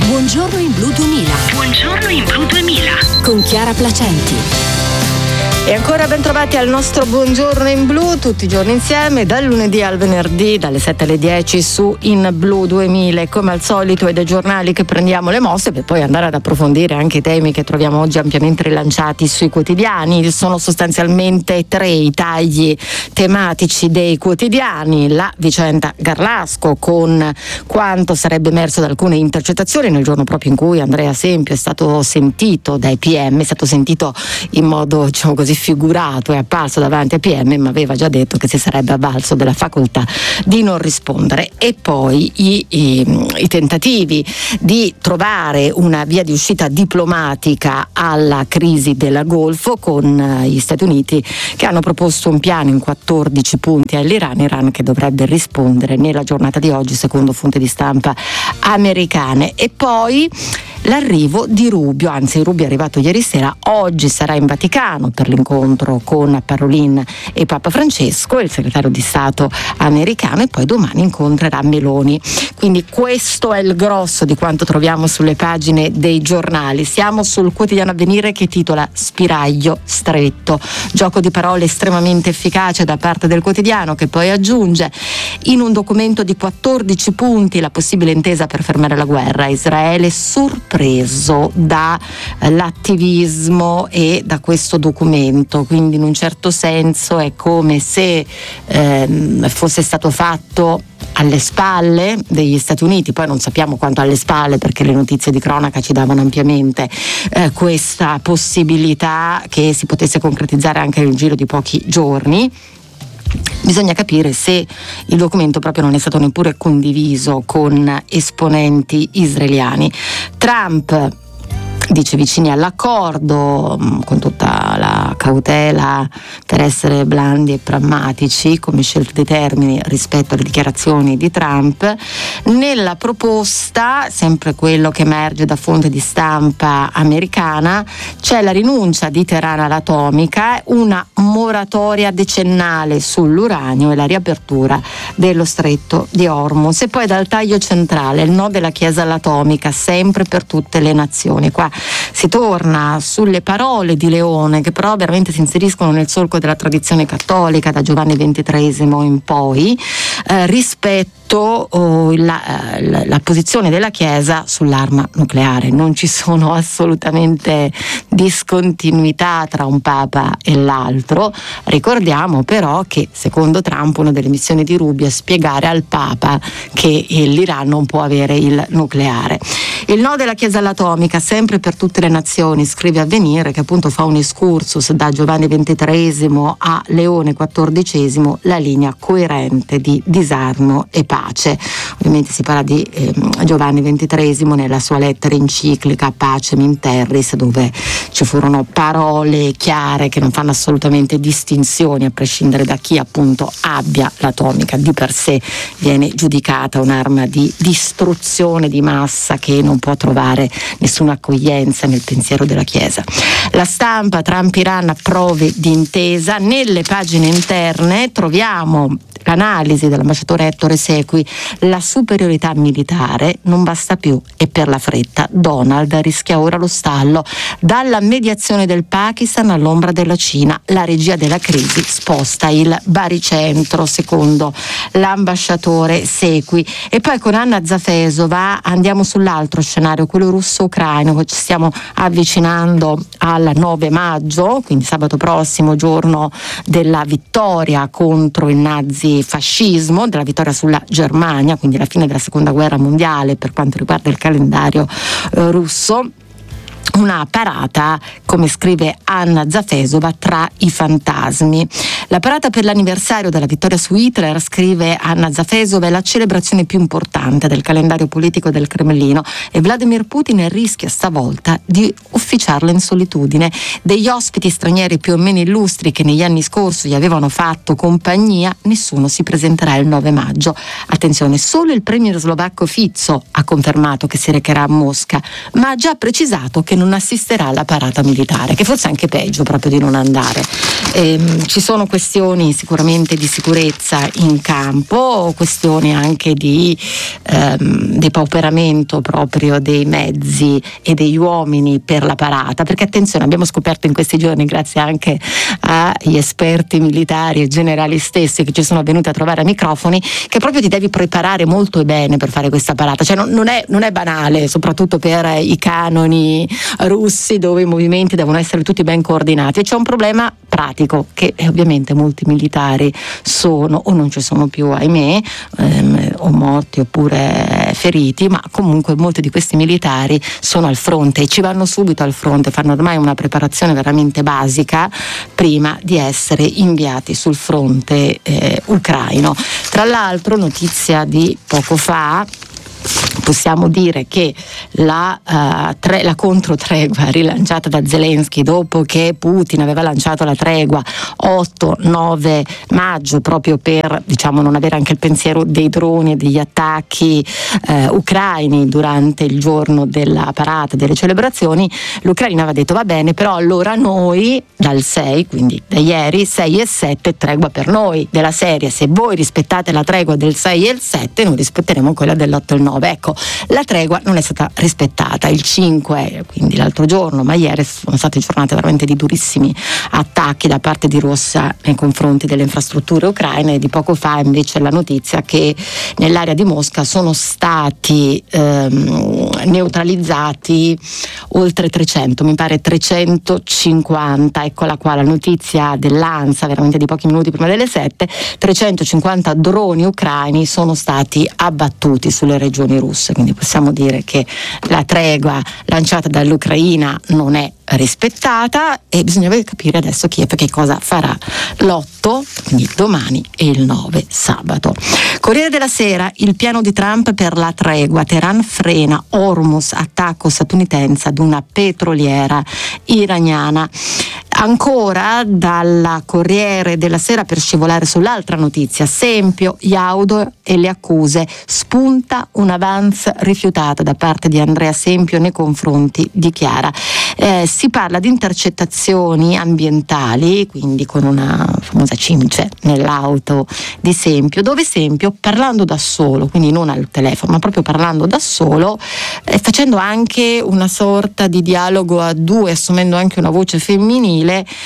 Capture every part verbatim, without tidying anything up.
Buongiorno in Blu duemila. Buongiorno in Blu duemila. Con Chiara Placenti. E ancora ben trovati al nostro Buongiorno in Blu, tutti i giorni insieme, dal lunedì al venerdì, dalle sette alle dieci su In Blu duemila. Come al solito è dai giornali che prendiamo le mosse per poi andare ad approfondire anche i temi che troviamo oggi ampiamente rilanciati sui quotidiani. Sono sostanzialmente tre i tagli tematici dei quotidiani: la vicenda Garlasco, con quanto sarebbe emerso da alcune intercettazioni nel giorno proprio in cui Andrea Sempio è stato sentito dai P M, è stato sentito in modo, diciamo così, figurato, è apparso davanti ai P M, ma aveva già detto che si sarebbe avvalso della facoltà di non rispondere. E poi i, i, i tentativi di trovare una via di uscita diplomatica alla crisi della Golfo, con gli Stati Uniti che hanno proposto un piano in quattordici punti all'Iran, Iran che dovrebbe rispondere nella giornata di oggi, secondo fonti di stampa americane. E poi l'arrivo di Rubio, anzi Rubio è arrivato ieri sera, oggi sarà in Vaticano per l'incontro con Parolin e Papa Francesco, il segretario di Stato americano, e poi domani incontrerà Meloni. Quindi questo è il grosso di quanto troviamo sulle pagine dei giornali. Siamo sul quotidiano Avvenire che titola Spiraglio stretto, gioco di parole estremamente efficace da parte del quotidiano, che poi aggiunge in un documento di quattordici punti la possibile intesa per fermare la guerra. Israele sorpreso dall'attivismo e da questo documento, quindi in un certo senso è come se ehm, fosse stato fatto alle spalle degli Stati Uniti. Poi non sappiamo quanto alle spalle, perché le notizie di cronaca ci davano ampiamente eh, questa possibilità che si potesse concretizzare anche nel giro di pochi giorni. Bisogna capire se il documento proprio non è stato neppure condiviso con esponenti israeliani. Trump dice vicini all'accordo, con tutta la cautela per essere blandi e pragmatici come scelta dei termini rispetto alle dichiarazioni di Trump. Nella proposta, sempre quello che emerge da fonte di stampa americana, c'è la rinuncia di Teheran all'atomica, una moratoria decennale sull'uranio e la riapertura dello stretto di Hormuz. E poi dal taglio centrale il no della Chiesa all'atomica, sempre per tutte le nazioni. Qua si torna sulle parole di Leone, che però veramente si inseriscono nel solco della tradizione cattolica da Giovanni ventitreesimo in poi, eh, rispetto Oh, la, la, la posizione della Chiesa sull'arma nucleare. Non ci sono assolutamente discontinuità tra un Papa e l'altro. Ricordiamo però che secondo Trump una delle missioni di Rubio è spiegare al Papa che l'Iran non può avere il nucleare. Il no della Chiesa all'atomica, sempre per tutte le nazioni, scrive Avvenire, che appunto fa un excursus da Giovanni ventitreesimo a Leone quattordicesimo, la linea coerente di disarmo e pace. Ovviamente si parla di eh, Giovanni ventitreesimo nella sua lettera enciclica Pacem in Terris, dove ci furono parole chiare che non fanno assolutamente distinzioni a prescindere da chi appunto abbia l'atomica. Di per sé viene giudicata un'arma di distruzione di massa che non può trovare nessuna accoglienza nel pensiero della Chiesa. La Stampa, Trump-Iran, prove di intesa. Nelle pagine interne troviamo l'analisi dell'ambasciatore Ettore Sequi: la superiorità militare non basta più e per la fretta Donald rischia ora lo stallo. Dalla mediazione del Pakistan all'ombra della Cina, la regia della crisi sposta il baricentro, secondo l'ambasciatore Sequi. E poi con Anna Zafesova andiamo sull'altro scenario, quello russo-ucraino. Ci stiamo avvicinando al nove maggio, quindi sabato prossimo, giorno della vittoria contro il nazifascismo, della vittoria sulla Germania, quindi la fine della seconda guerra mondiale per quanto riguarda il calendario eh, russo. Una parata, come scrive Anna Zafesova, tra i fantasmi. La parata per l'anniversario della vittoria su Hitler, scrive Anna Zafesova, è la celebrazione più importante del calendario politico del Cremlino e Vladimir Putin rischia stavolta di officiarla in solitudine. Degli ospiti stranieri più o meno illustri che negli anni scorsi gli avevano fatto compagnia, nessuno si presenterà il nove maggio. Attenzione, solo il premier slovacco Fico ha confermato che si recherà a Mosca, ma ha già precisato che non assisterà alla parata militare, che forse è anche peggio proprio di non andare. Ehm, ci sono questi questioni sicuramente di sicurezza in campo, questioni anche di ehm, depauperamento proprio dei mezzi e degli uomini per la parata, perché attenzione, abbiamo scoperto in questi giorni, grazie anche agli esperti militari e generali stessi che ci sono venuti a trovare a microfoni, che proprio ti devi preparare molto bene per fare questa parata, cioè non, non, è, non è banale, soprattutto per i canoni russi dove i movimenti devono essere tutti ben coordinati, e c'è un problema pratico che ovviamente molti militari sono o non ci sono più, ahimè, ehm, o morti oppure feriti, ma comunque molti di questi militari sono al fronte e ci vanno subito al fronte, fanno ormai una preparazione veramente basica prima di essere inviati sul fronte eh, ucraino. Tra l'altro, notizia di poco fa, possiamo dire che la, uh, tre, la controtregua rilanciata da Zelensky dopo che Putin aveva lanciato la tregua otto nove maggio, proprio per, diciamo, non avere anche il pensiero dei droni e degli attacchi uh, ucraini durante il giorno della parata, delle celebrazioni, l'Ucraina aveva detto va bene, però allora noi dal sei, quindi da ieri, sei e sette tregua per noi, della serie se voi rispettate la tregua del sei e il sette noi rispetteremo quella dell'otto e il nove. Ecco, la tregua non è stata rispettata il cinque, quindi l'altro giorno, ma ieri sono state giornate veramente di durissimi attacchi da parte di Russia nei confronti delle infrastrutture ucraine. E di poco fa invece la notizia che nell'area di Mosca sono stati ehm, neutralizzati oltre trecento, mi pare trecentocinquanta, eccola qua la notizia dell'ANSA veramente di pochi minuti prima delle sette, trecentocinquanta droni ucraini sono stati abbattuti sulle regioni russe, quindi possiamo dire che la tregua lanciata dall'Ucraina non è rispettata e bisogna capire adesso Kiev che cosa farà l'otto, quindi domani, e il nove, sabato. Corriere della Sera, il piano di Trump per la tregua, Teheran frena Hormuz, attacco statunitense ad una petroliera iraniana. Ancora dalla Corriere della Sera, per scivolare sull'altra notizia, Sempio, Iaudo e le accuse, spunta un'avance rifiutata da parte di Andrea Sempio nei confronti di Chiara. Eh, si parla di intercettazioni ambientali, quindi con una famosa cimice nell'auto di Sempio, dove Sempio, parlando da solo, quindi non al telefono, ma proprio parlando da solo, eh, facendo anche una sorta di dialogo a due, assumendo anche una voce femminile,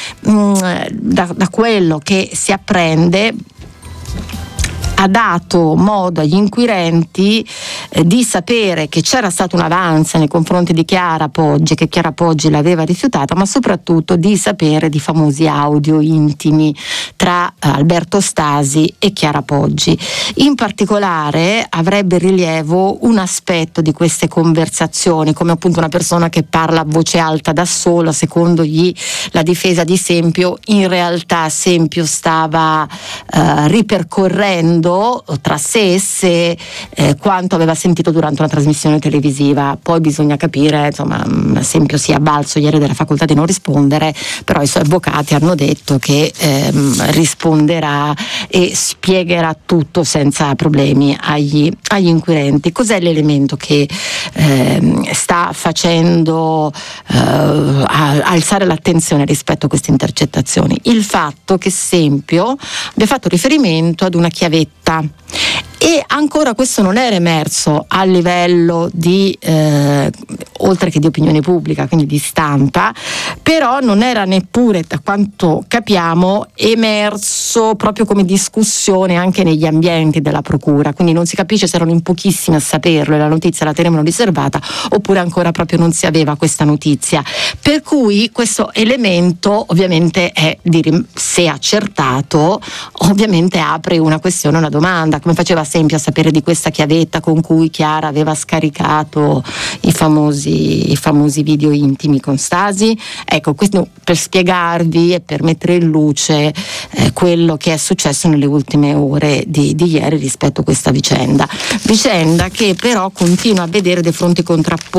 mh, da, da quello che si apprende, ha dato modo agli inquirenti eh, di sapere che c'era stato un avance nei confronti di Chiara Poggi, che Chiara Poggi l'aveva rifiutata, ma soprattutto di sapere di famosi audio intimi tra eh, Alberto Stasi e Chiara Poggi. In particolare avrebbe rilievo un aspetto di queste conversazioni, come appunto una persona che parla a voce alta da solo. Secondo gli la difesa di Sempio, in realtà Sempio stava eh, ripercorrendo tra sé e sé eh, quanto aveva sentito durante una trasmissione televisiva. Poi bisogna capire, insomma, Sempio si è avvalso ieri della facoltà di non rispondere, però i suoi avvocati hanno detto che ehm, risponderà e spiegherà tutto senza problemi agli, agli inquirenti. Cos'è l'elemento che ehm, sta facendo eh, alzare l'attenzione rispetto a queste intercettazioni? Il fatto che Sempio abbia fatto riferimento ad una chiavetta, e ancora questo non era emerso a livello di eh, oltre che di opinione pubblica, quindi di stampa, però non era neppure, da quanto capiamo, emerso proprio come discussione anche negli ambienti della procura, quindi non si capisce se erano in pochissimi a saperlo e la notizia la tenevano riservata, oppure ancora proprio non si aveva questa notizia, per cui questo elemento ovviamente è, se accertato, ovviamente apre una questione, una domanda: come faceva Sempio a sapere di questa chiavetta con cui Chiara aveva scaricato i famosi, i famosi video intimi con Stasi? Ecco, questo per spiegarvi e per mettere in luce eh, quello che è successo nelle ultime ore di, di ieri rispetto a questa vicenda. Vicenda che però continua a vedere dei fronti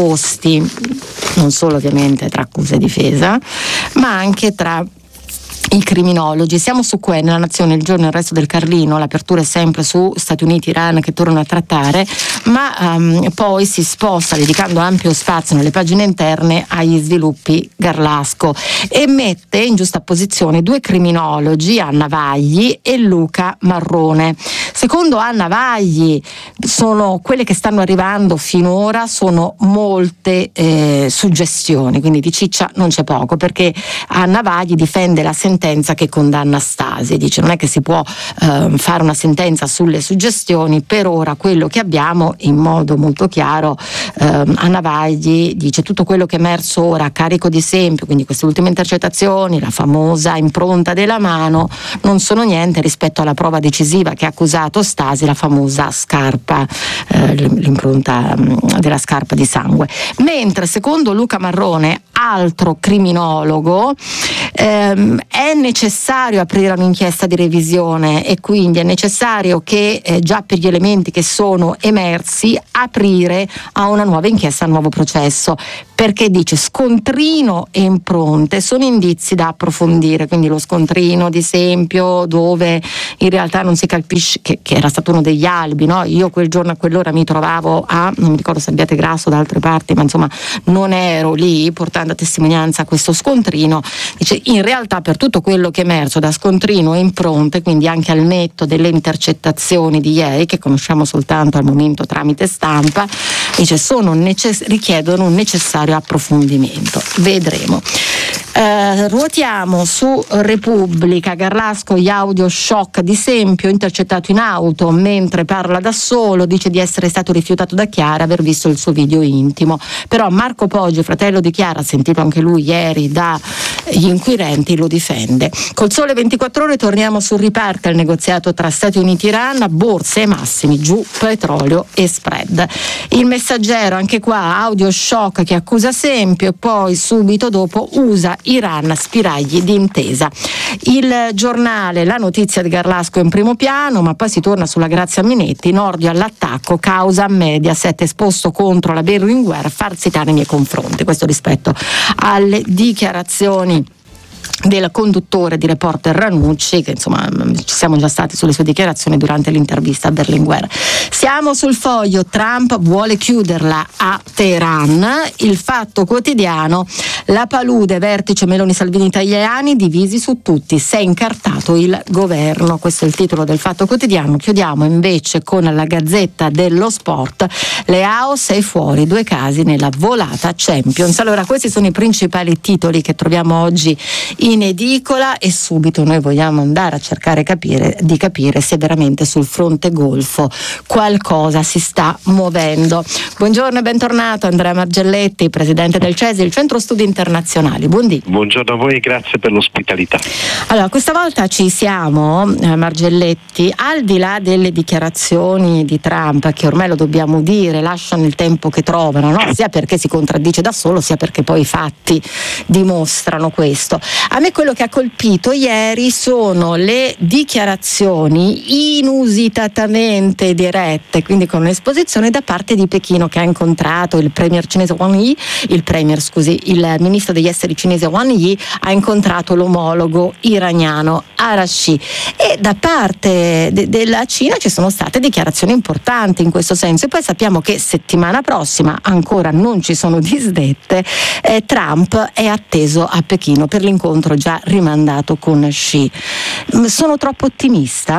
contrapposti, non solo ovviamente tra accusa e difesa, ma anche tra i criminologi. Siamo su Q, nella Nazione, il giorno e il resto del Carlino, l'apertura è sempre su Stati Uniti, Iran, che tornano a trattare, ma um, poi si sposta, dedicando ampio spazio nelle pagine interne, agli sviluppi Garlasco e mette in giusta posizione due criminologi, Anna Vagli e Luca Marrone. Secondo Anna Vagli, sono quelle che stanno arrivando finora sono molte eh, suggestioni, quindi di ciccia non c'è poco, perché Anna Vagli difende la sentenza che condanna Stasi, dice non è che si può eh, fare una sentenza sulle suggestioni, per ora quello che abbiamo in modo molto chiaro, eh, Anna Vagli dice tutto quello che è emerso ora a carico di esempio, quindi queste ultime intercettazioni, la famosa impronta della mano, non sono niente rispetto alla prova decisiva che ha accusato Stasi, la famosa scarpa, eh, l'impronta mh, della scarpa di sangue. Mentre secondo Luca Marrone, altro criminologo, ehm, è necessario aprire un'inchiesta di revisione e quindi è necessario che eh, già per gli elementi che sono emersi aprire a una nuova inchiesta, a un nuovo processo, perché dice scontrino e impronte sono indizi da approfondire, quindi lo scontrino di esempio dove in realtà non si capisce che, che era stato uno degli alibi, no? Io quel giorno a quell'ora mi trovavo a, non mi ricordo se Abbiate Grasso da altre parti, ma insomma non ero lì portando a testimonianza questo scontrino. Dice in realtà per tutto quello che è emerso da scontrino e impronte, quindi anche al netto delle intercettazioni di ieri che conosciamo soltanto al momento tramite stampa, dice sono necess- richiedono un necessario approfondimento. Vedremo. Eh, ruotiamo su Repubblica. Garlasco, gli audio shock di Sempio, intercettato in auto mentre parla da solo, dice di essere stato rifiutato da Chiara, aver visto il suo video intimo. Però Marco Poggi, fratello di Chiara, sentito anche lui ieri dagli inquirenti, lo difende. Col Sole ventiquattro Ore torniamo sul riparte il negoziato tra Stati Uniti e Iran, borse e massimi, giù petrolio e spread. Il Messaggero, anche qua audio shock che accusa Sempio e poi subito dopo usa Iran spiragli di intesa. Il Giornale, la notizia di Garlasco in primo piano, ma poi si torna sulla Grazia Minetti, Nordio all'attacco, causa Mediaset, esposto contro la Berlinguer, farsità nei miei confronti. Questo rispetto alle dichiarazioni del conduttore di Reporter Ranucci, che insomma ci siamo già stati sulle sue dichiarazioni durante l'intervista a Berlinguer. Siamo sul Foglio, Trump vuole chiuderla a Teheran. Il Fatto Quotidiano, la palude, vertice Meloni-Salvini italiani divisi su tutti, si è incartato il governo. Questo è il titolo del Fatto Quotidiano. Chiudiamo invece con la Gazzetta dello Sport, Leao sei fuori, due casi nella volata Champions. Allora questi sono i principali titoli che troviamo oggi in edicola e subito noi vogliamo andare a cercare capire, di capire se veramente sul fronte golfo qualcosa si sta muovendo. Buongiorno e bentornato Andrea Margelletti, presidente del C E S I, il Centro Studi Internazionali. Buondì. Buongiorno a voi e grazie per l'ospitalità. Allora, questa volta ci siamo, eh, Margelletti, al di là delle dichiarazioni di Trump, che ormai lo dobbiamo dire, lasciano il tempo che trovano, no? Sia perché si contraddice da solo, sia perché poi i fatti dimostrano questo. A me quello che ha colpito ieri sono le dichiarazioni inusitatamente dirette, quindi con un'esposizione da parte di Pechino, che ha incontrato il premier cinese Wang Yi, il premier scusi, il ministro degli esteri cinese Wang Yi ha incontrato l'omologo iraniano Arashi, e da parte de- della Cina ci sono state dichiarazioni importanti in questo senso. E poi sappiamo che settimana prossima, ancora non ci sono disdette, eh, Trump è atteso a Pechino per l'incontro già rimandato con Xi. Sono troppo ottimista?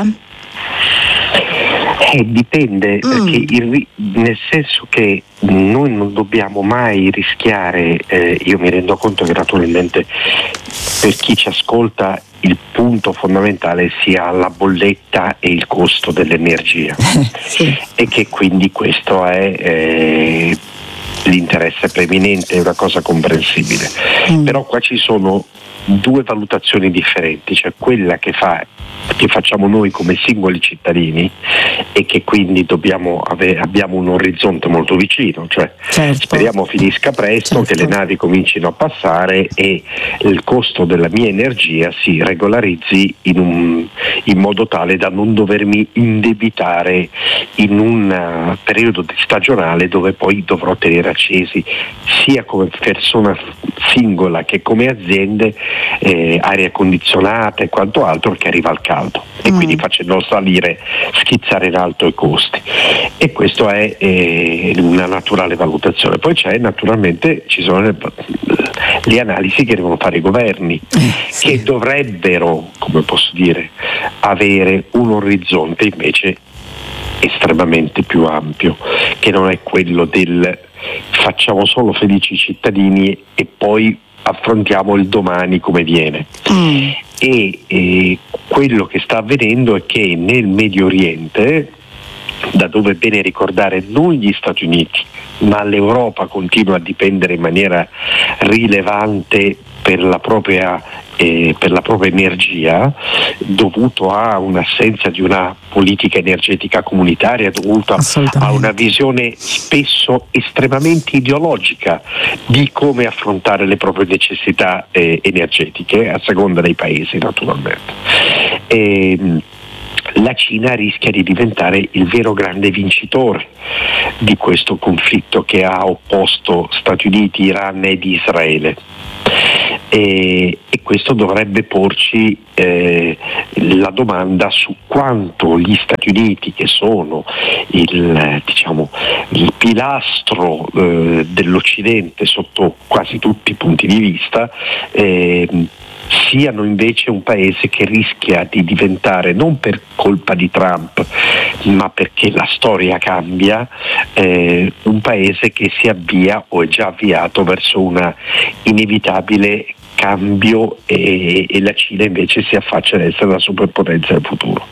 Eh, dipende, mm. perché il, nel senso che noi non dobbiamo mai rischiare, eh, io mi rendo conto che naturalmente per chi ci ascolta il punto fondamentale sia la bolletta e il costo dell'energia sì. E che quindi questo è eh, l'interesse preminente, è una cosa comprensibile, mm. però qua ci sono due valutazioni differenti, cioè quella che fa che facciamo noi come singoli cittadini e che quindi dobbiamo ave- abbiamo un orizzonte molto vicino, cioè certo. speriamo finisca presto, certo. che le navi comincino a passare e il costo della mia energia si regolarizzi in, un, in modo tale da non dovermi indebitare in un uh, periodo stagionale dove poi dovrò tenere accesi sia come persona singola che come aziende eh, aria condizionata e quanto altro, perché arriva il caldo e mm. quindi facendo salire, schizzare in alto i costi, e questo è eh, una naturale valutazione. Poi c'è naturalmente, ci sono le, le analisi che devono fare i governi, eh, sì. che dovrebbero, come posso dire, avere un orizzonte invece estremamente più ampio, che non è quello del facciamo solo felici i cittadini e poi affrontiamo il domani come viene. Mm. E, e quello che sta avvenendo è che nel Medio Oriente, da dove è bene ricordare non gli Stati Uniti ma l'Europa continua a dipendere in maniera rilevante per la propria eh, per la propria energia, dovuto a un'assenza di una politica energetica comunitaria, dovuto a una visione spesso estremamente ideologica di come affrontare le proprie necessità eh, energetiche, a seconda dei paesi naturalmente. E, la Cina rischia di diventare il vero grande vincitore di questo conflitto che ha opposto Stati Uniti, Iran ed Israele. E, e questo dovrebbe porci eh, la domanda su quanto gli Stati Uniti, che sono il, diciamo, il pilastro eh, dell'Occidente sotto quasi tutti i punti di vista, eh, siano invece un paese che rischia di diventare, non per colpa di Trump ma perché la storia cambia, eh, un paese che si avvia o è già avviato verso una inevitabile cambio, e, e la Cina invece si affaccia ad essere una superpotenza del futuro.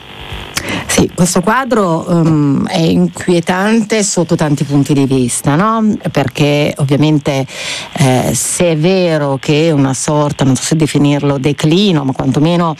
Sì, questo quadro um, è inquietante sotto tanti punti di vista, no? Perché ovviamente eh, se è vero che una sorta, non so se definirlo declino, ma quantomeno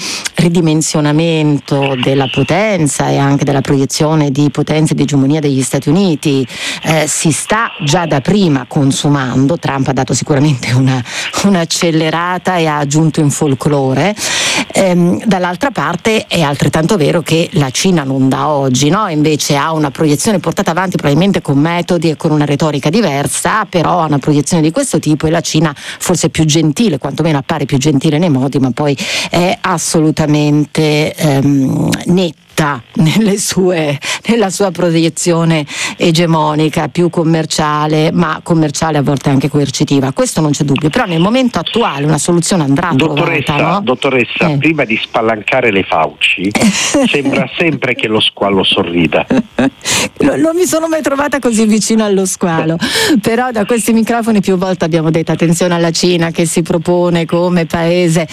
ridimensionamento della potenza e anche della proiezione di potenza e di egemonia degli Stati Uniti eh, si sta già da prima consumando. Trump ha dato sicuramente una, un'accelerata e ha aggiunto in folklore. Ehm, dall'altra parte è altrettanto vero che la Cina non da oggi, no? Invece ha una proiezione portata avanti probabilmente con metodi e con una retorica diversa, però ha una proiezione di questo tipo, e la Cina forse è più gentile, quantomeno appare più gentile nei modi, ma poi è assolutamente ehm, netta nelle sue, nella sua proiezione egemonica, più commerciale, ma commerciale a volte anche coercitiva. Questo non c'è dubbio, però nel momento attuale una soluzione andrà dottoressa, trovata, no? Dottoressa, eh. prima di spalancare le fauci sembra sempre che lo squalo sorrida. Non, non mi sono mai trovata così vicino allo squalo, però da questi microfoni più volte abbiamo detto attenzione alla Cina, che si propone come paese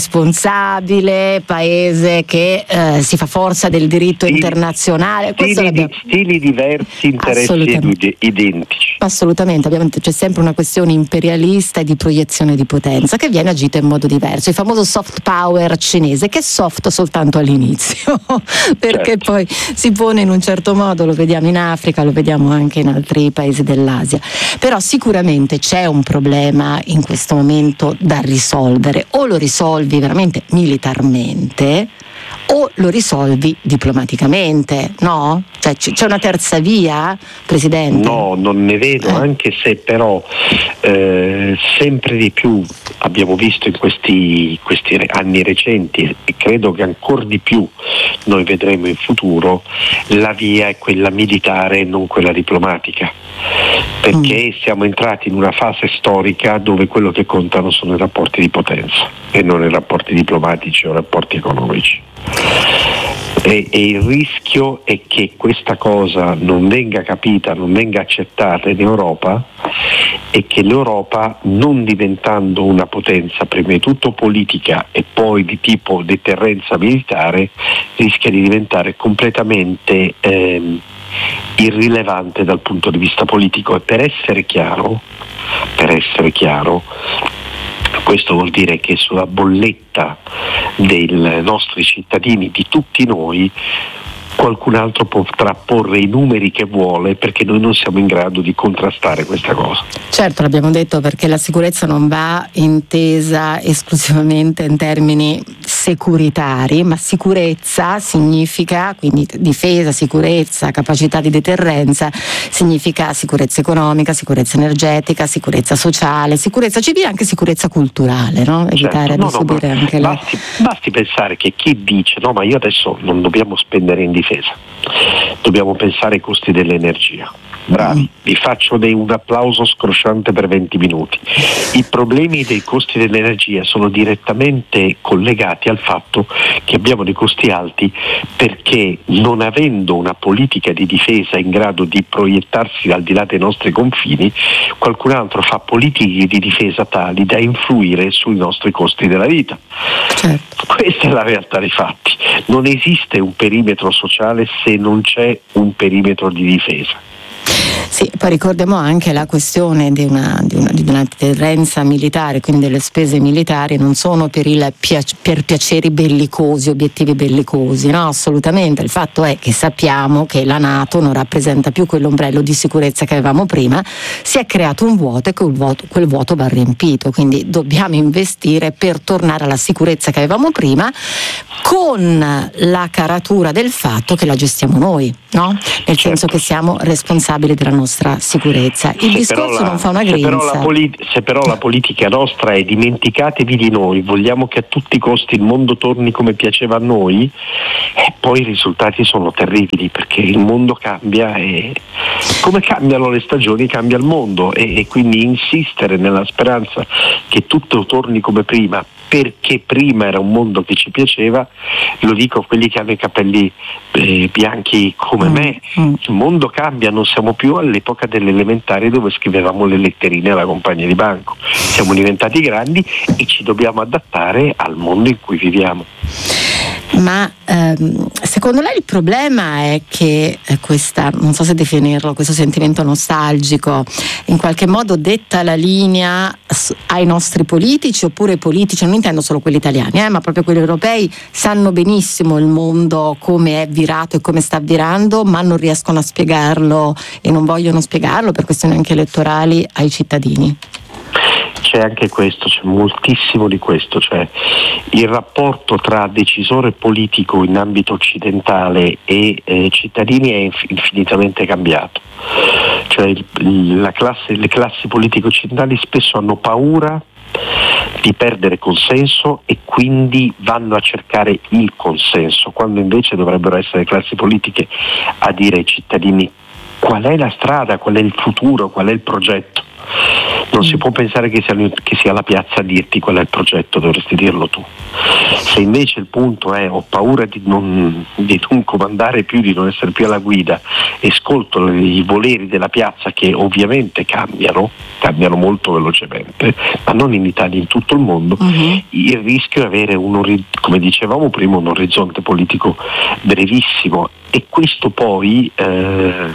responsabile, paese che eh, si fa forza del diritto stili, internazionale. Stili, di, stili diversi, interessi identici. Assolutamente, ovviamente c'è sempre una questione imperialista e di proiezione di potenza che viene agita in modo diverso, il famoso soft power cinese, che è soft soltanto all'inizio perché certo. poi si pone in un certo modo, lo vediamo in Africa, lo vediamo anche in altri paesi dell'Asia. Però sicuramente c'è un problema in questo momento da risolvere, o lo risolvi veramente militarmente o lo risolvi diplomaticamente, no? Cioè c- c'è una terza via, Presidente? No, non ne vedo, eh. anche se però eh, sempre di più abbiamo visto in questi, questi anni recenti, e credo che ancora di più noi vedremo in futuro, la via è quella militare, non quella diplomatica, perché mm. siamo entrati in una fase storica dove quello che contano sono i rapporti di potenza e non i rapporti diplomatici o rapporti economici. E, e il rischio è che questa cosa non venga capita, non venga accettata in Europa, e che l'Europa, non diventando una potenza prima di tutto politica e poi di tipo deterrenza militare, rischia di diventare completamente ehm, irrilevante dal punto di vista politico. E per essere chiaro, per essere chiaro, questo vuol dire che sulla bolletta dei nostri cittadini, di tutti noi, qualcun altro potrà porre i numeri che vuole, perché noi non siamo in grado di contrastare questa cosa. Certo, l'abbiamo detto, perché la sicurezza non va intesa esclusivamente in termini securitari, ma sicurezza significa quindi difesa, sicurezza, capacità di deterrenza, significa sicurezza economica, sicurezza energetica, sicurezza sociale, sicurezza civile, anche sicurezza culturale, no? Evitare certo. no, di subire no, anche basti, la... basti pensare che chi dice no, ma io adesso non dobbiamo spendere in difesa, dobbiamo pensare ai costi dell'energia. Bravi, mm. vi faccio dei, un applauso scrosciante per venti minuti. I problemi dei costi dell'energia sono direttamente collegati al fatto che abbiamo dei costi alti perché, non avendo una politica di difesa in grado di proiettarsi al di là dei nostri confini, qualcun altro fa politiche di difesa tali da influire sui nostri costi della vita. Certo. Questa è la realtà dei fatti. Non esiste un perimetro sociale se non c'è un perimetro di difesa. Sì, poi ricordiamo anche la questione di una, di una, di una deterrenza militare, quindi le spese militari non sono per, il piac- per piaceri bellicosi, obiettivi bellicosi, no, assolutamente. Il fatto è che sappiamo che la NATO non rappresenta più quell'ombrello di sicurezza che avevamo prima, si è creato un vuoto e quel vuoto, quel vuoto va riempito, quindi dobbiamo investire per tornare alla sicurezza che avevamo prima, con la caratura del fatto che la gestiamo noi, no? Nel certo. senso che siamo responsabili della nostra sicurezza. Il se discorso la, non fa una se grinza. Però la polit- se però la politica nostra è dimenticatevi di noi, vogliamo che a tutti i costi il mondo torni come piaceva a noi, e poi i risultati sono terribili, perché il mondo cambia e come cambiano le stagioni cambia il mondo, e, e quindi insistere nella speranza che tutto torni come prima perché prima era un mondo che ci piaceva, lo dico a quelli che hanno i capelli eh, bianchi come mm, me, mm. il mondo cambia, non siamo più all'epoca delle elementari dove scrivevamo le letterine alla compagna di banco, siamo diventati grandi e ci dobbiamo adattare al mondo in cui viviamo. Ma ehm, secondo lei il problema è che eh, questa, non so se definirlo, questo sentimento nostalgico in qualche modo detta la linea ai nostri politici, oppure i politici, non intendo solo quelli italiani, eh, ma proprio quelli europei, sanno benissimo il mondo come è virato e come sta virando, ma non riescono a spiegarlo e non vogliono spiegarlo per questioni anche elettorali ai cittadini? C'è anche questo, c'è moltissimo di questo, cioè il rapporto tra decisore politico in ambito occidentale e eh, cittadini è inf- infinitamente cambiato. Cioè il, la classe, le classi politiche occidentali spesso hanno paura di perdere consenso e quindi vanno a cercare il consenso, quando invece dovrebbero essere le classi politiche a dire ai cittadini qual è la strada, qual è il futuro, qual è il progetto. Non si può pensare che sia, che sia la piazza a dirti qual è il progetto, dovresti dirlo tu. Se invece il punto è ho paura di non, di non comandare più, di non essere più alla guida, e ascolto i voleri della piazza che ovviamente cambiano, cambiano molto velocemente, ma non in Italia, in tutto il mondo, uh-huh. il rischio è avere, un, come dicevamo prima, un orizzonte politico brevissimo, e questo poi eh,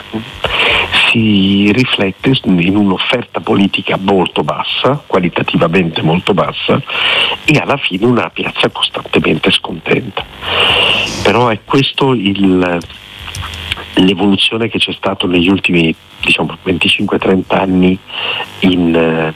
si riflette in un'offerta politica molto bassa, qualitativamente molto bassa, e alla fine una piazza costantemente scontenta. Però è questo il, l'evoluzione che c'è stato negli ultimi, diciamo, venticinque trenta anni in,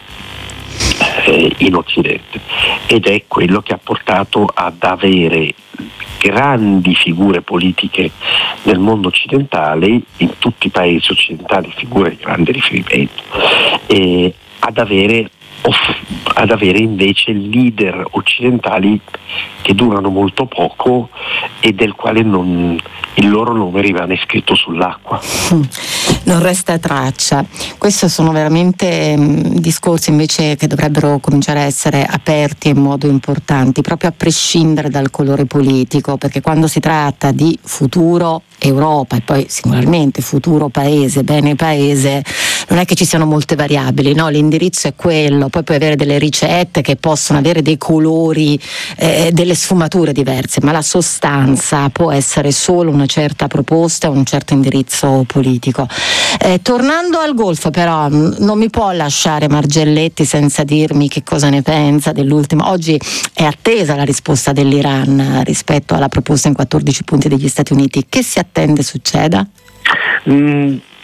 eh, in Occidente, ed è quello che ha portato ad avere grandi figure politiche nel mondo occidentale, in tutti i paesi occidentali, figure di grande riferimento, e ad avere, off, ad avere invece leader occidentali che durano molto poco e del quale non, il loro nome rimane scritto sull'acqua. Non resta traccia. Questi sono veramente mh, discorsi invece che dovrebbero cominciare a essere aperti in modo importante, proprio a prescindere dal colore politico, perché quando si tratta di futuro Europa e poi singolarmente futuro paese, bene paese, non è che ci siano molte variabili, no? L'indirizzo è quello, poi puoi avere delle ricette che possono avere dei colori, eh, delle sfumature diverse, ma la sostanza può essere solo una certa proposta, un certo indirizzo politico. Eh, tornando al Golfo, però, non mi può lasciare Margelletti senza dirmi che cosa ne pensa dell'ultimo. Oggi è attesa la risposta dell'Iran rispetto alla proposta in quattordici punti degli Stati Uniti. Che si attende succeda? Mm.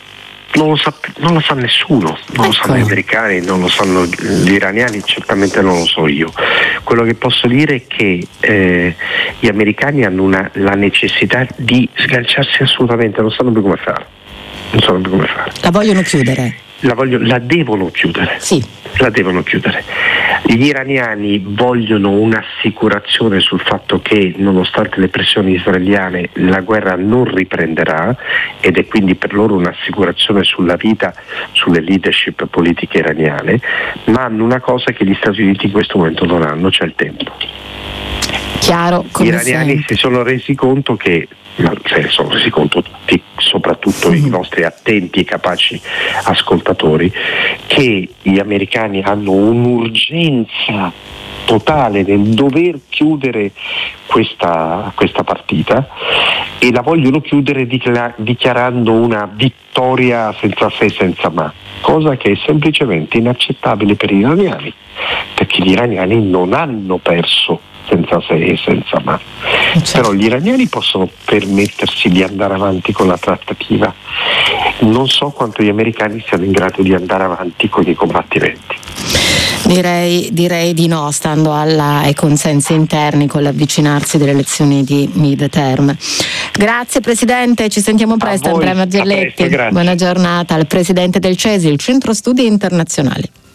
Non lo, sa, non lo sa nessuno, non lo sanno gli americani, non lo sanno gli iraniani, certamente non lo so io. Quello che posso dire è che eh, gli americani hanno una, la necessità di sganciarsi assolutamente, non sanno più come fare. Non sanno più come fare. La vogliono chiudere? La, voglio, la devono chiudere. Sì. La devono chiudere. Gli iraniani vogliono un'assicurazione sul fatto che, nonostante le pressioni israeliane, la guerra non riprenderà, ed è quindi per loro un'assicurazione sulla vita, sulle leadership politiche iraniane, ma hanno una cosa che gli Stati Uniti in questo momento non hanno, cioè il tempo. Chiaro, come Gli iraniani sempre. si sono resi conto che, ma se ne sono resi conto tutti, soprattutto mm-hmm. i nostri attenti e capaci ascoltatori, che gli americani hanno un'urgenza totale nel dover chiudere questa, questa partita, e la vogliono chiudere dichiar- dichiarando una vittoria senza se e senza ma, cosa che è semplicemente inaccettabile per gli iraniani, perché gli iraniani non hanno perso senza se e senza ma. Certo. Però gli iraniani possono permettersi di andare avanti con la trattativa. Non so quanto gli americani siano in grado di andare avanti con i combattimenti. Direi, direi di no, stando alla, ai consensi interni con l'avvicinarsi delle elezioni di mid-term. Grazie Presidente, ci sentiamo presto. Andrea Mazzelletti, buona giornata. Al Presidente del CESI, il Centro Studi Internazionali.